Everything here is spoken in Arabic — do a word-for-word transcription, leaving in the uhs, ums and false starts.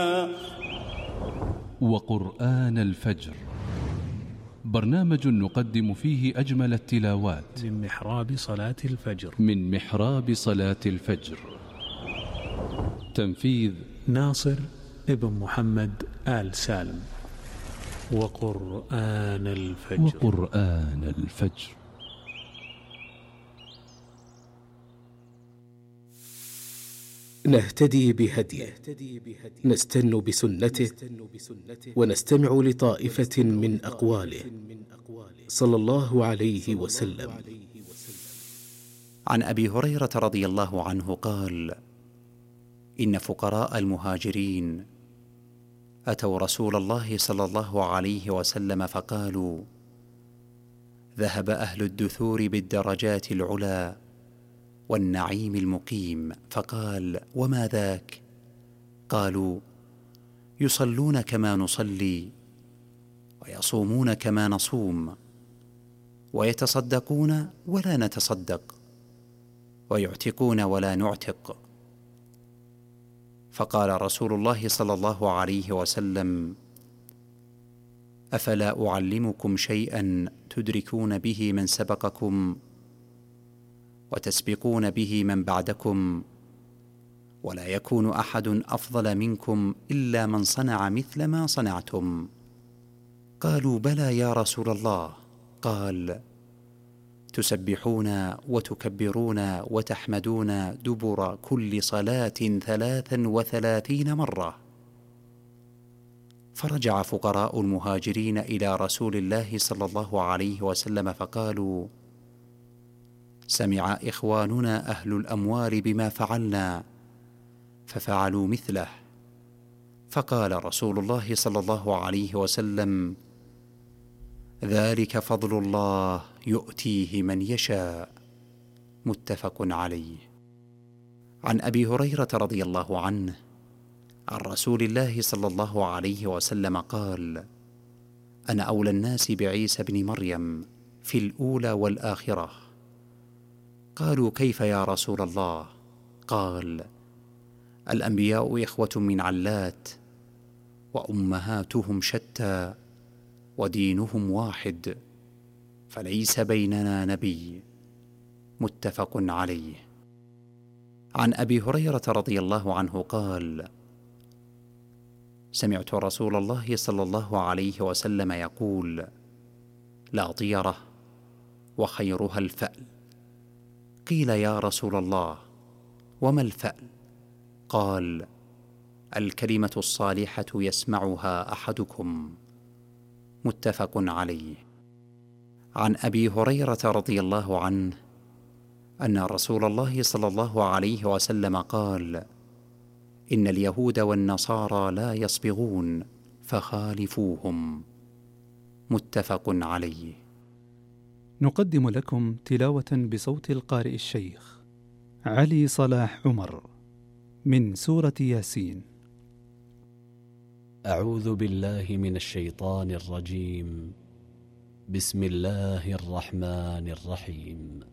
وقرآن الفجر، برنامج نقدم فيه أجمل التلاوات من محراب صلاة الفجر من محراب صلاة الفجر. تنفيذ ناصر ابن محمد آل سالم. وقرآن الفجر وقرآن الفجر. نهتدي بهديه، نستن بسنته، ونستمع لطائفة من أقواله صلى الله عليه وسلم. عن أبي هريرة رضي الله عنه قال: إن فقراء المهاجرين أتوا رسول الله صلى الله عليه وسلم فقالوا: ذهب أهل الدثور بالدرجات العلى والنعيم المقيم. فقال: وما ذاك؟ قالوا: يصلون كما نصلي، ويصومون كما نصوم، ويتصدقون ولا نتصدق، ويعتقون ولا نعتق. فقال رسول الله صلى الله عليه وسلم: أفلا أعلمكم شيئا تدركون به من سبقكم وتسبقون به من بعدكم، ولا يكون أحد أفضل منكم إلا من صنع مثل ما صنعتم؟ قالوا: بلى يا رسول الله. قال: تسبحون وتكبرون وتحمدون دبر كل صلاة ثلاثا وثلاثين مرة. فرجع فقراء المهاجرين إلى رسول الله صلى الله عليه وسلم فقالوا: سمع إخواننا أهل الأموال بما فعلنا ففعلوا مثله. فقال رسول الله صلى الله عليه وسلم: ذلك فضل الله يؤتيه من يشاء. متفق عليه. عن أبي هريرة رضي الله عنه عن رسول الله صلى الله عليه وسلم قال: أنا أولى الناس بعيسى بن مريم في الأولى والآخرة. قالوا: كيف يا رسول الله؟ قال: الأنبياء إخوة من علات، وأمهاتهم شتى، ودينهم واحد، فليس بيننا نبي. متفق عليه. عن أبي هريرة رضي الله عنه قال: سمعت رسول الله صلى الله عليه وسلم يقول: لا طيرة وخيرها الفأل. قيل: يا رسول الله وما الفأل؟ قال: الكلمة الصالحة يسمعها أحدكم. متفق عليه. عن أبي هريرة رضي الله عنه أن رسول الله صلى الله عليه وسلم قال: إن اليهود والنصارى لا يصبغون فخالفوهم. متفق عليه. نقدم لكم تلاوة بصوت القارئ الشيخ علي صلاح عمر من سورة ياسين. أعوذ بالله من الشيطان الرجيم. بسم الله الرحمن الرحيم.